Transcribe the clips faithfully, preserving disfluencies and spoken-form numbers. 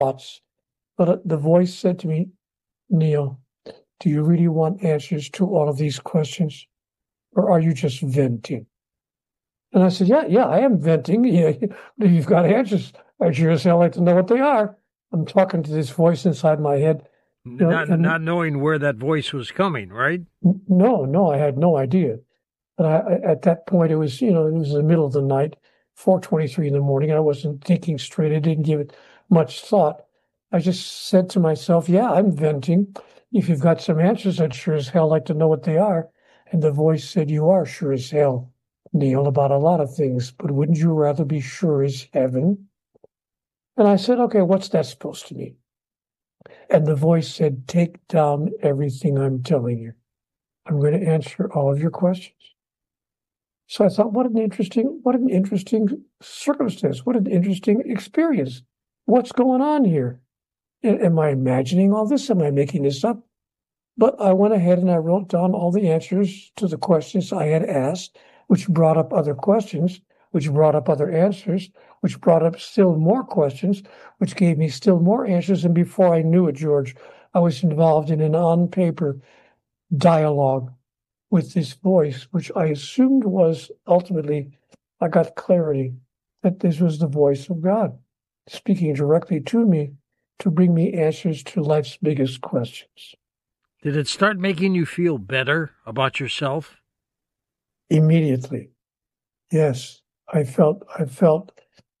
thoughts. But uh, the voice said to me, Neil, do you really want answers to all of these questions? Or are you just venting? And I said, yeah, yeah, I am venting. Yeah, you've got answers. I sure as hell like to know what they are. I'm talking to this voice inside my head. You know, not, and, not knowing where that voice was coming, right? No, no, I had no idea. But I, at that point, it was, you know, it was the middle of the night, four twenty-three in the morning. I wasn't thinking straight. I didn't give it much thought. I just said to myself, yeah, I'm venting. If you've got some answers, I'd sure as hell like to know what they are. And the voice said, you are sure as hell, Neil, about a lot of things, but wouldn't you rather be sure as heaven? And I said, okay, what's that supposed to mean? And the voice said, take down everything I'm telling you. I'm going to answer all of your questions. So I thought, what an interesting, what an interesting circumstance. What an interesting experience. What's going on here? Am I imagining all this? Am I making this up? But I went ahead and I wrote down all the answers to the questions I had asked, which brought up other questions, which brought up other answers, which brought up still more questions, which gave me still more answers. And before I knew it, George, I was involved in an on-paper dialogue with this voice, which I assumed was ultimately, I got clarity that this was the voice of God speaking directly to me to bring me answers to life's biggest questions. Did it start making you feel better about yourself? Immediately. Yes. I felt, I felt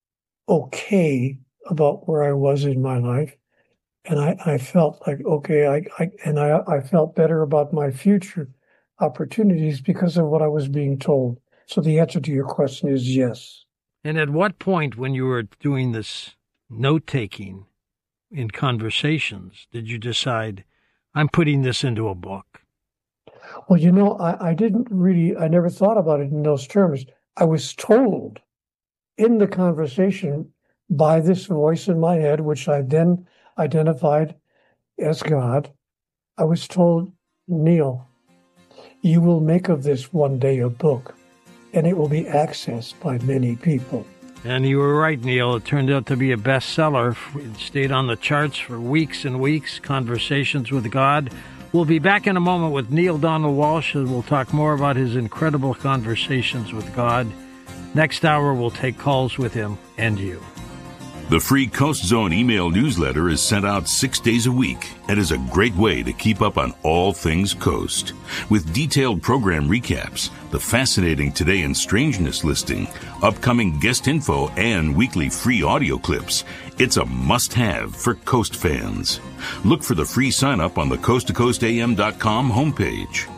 okay about where I was in my life. And I, I felt like, okay, I, I and I, I felt better about my future opportunities because of what I was being told. So the answer to your question is yes. And at what point when you were doing this note-taking in conversations did you decide, I'm putting this into a book? Well, you know, I, I didn't really, I never thought about it in those terms. I was told in the conversation by this voice in my head, which I then identified as God, I was told, Neil, you will make of this one day a book, and it will be accessed by many people. And you were right, Neil. It turned out to be a bestseller. It stayed on the charts for weeks and weeks, Conversations with God. We'll be back in a moment with Neale Donald Walsch, and we'll talk more about his incredible conversations with God. Next hour, we'll take calls with him and you. The free Coast Zone email newsletter is sent out six days a week and is a great way to keep up on all things Coast. With detailed program recaps, the fascinating Today in Strangeness listing, upcoming guest info, and weekly free audio clips, it's a must-have for Coast fans. Look for the free sign-up on the coast to coast a m dot com homepage.